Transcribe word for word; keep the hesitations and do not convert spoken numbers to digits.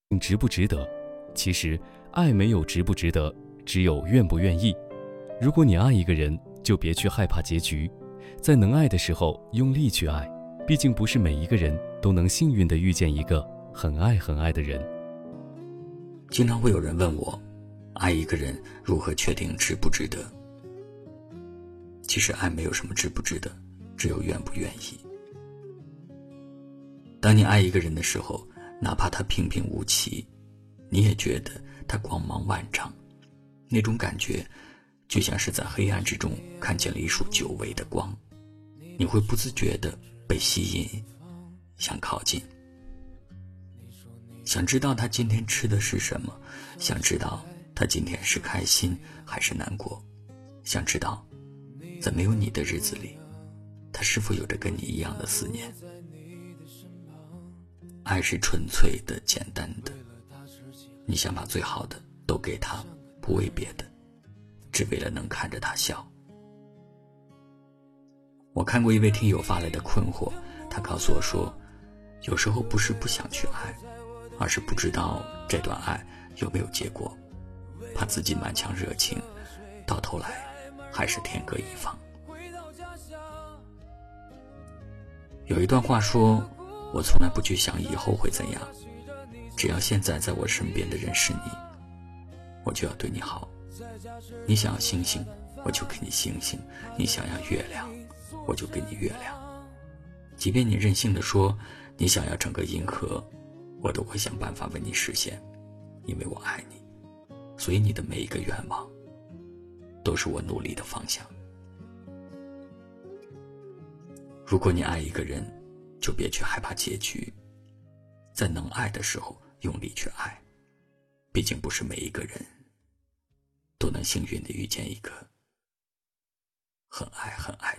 值不值得？其实，爱没有值不值得，只有愿不愿意。如果你爱一个人，就别去害怕结局，在能爱的时候用力去爱，毕竟不是每一个人都能幸运地遇见一个很爱很爱的人。 经常会有人问我，爱一个人如何确定值不值得？其实爱没有什么值不值得，只有愿不愿意。当你爱一个人的时候，哪怕他平平无奇，你也觉得他光芒万丈，那种感觉就像是在黑暗之中看见了一束久违的光，你会不自觉地被吸引，想靠近，想知道他今天吃的是什么，想知道他今天是开心还是难过，想知道在没有你的日子里，他是否有着跟你一样的思念。爱是纯粹的、简单的，你想把最好的都给他，不为别的，只为了能看着他笑。我看过一位听友发来的困惑，他告诉我说，有时候不是不想去爱，而是不知道这段爱有没有结果，怕自己满腔热情，到头来还是天各一方。有一段话说，我从来不去想以后会怎样，只要现在在我身边的人是你，我就要对你好。你想要星星，我就给你星星；你想要月亮，我就给你月亮。即便你任性地说你想要整个银河，我都会想办法为你实现，因为我爱你，所以你的每一个愿望都是我努力的方向。如果你爱一个人，就别去害怕结局，在能爱的时候用力去爱，毕竟不是每一个人都能幸运地遇见一个很爱很爱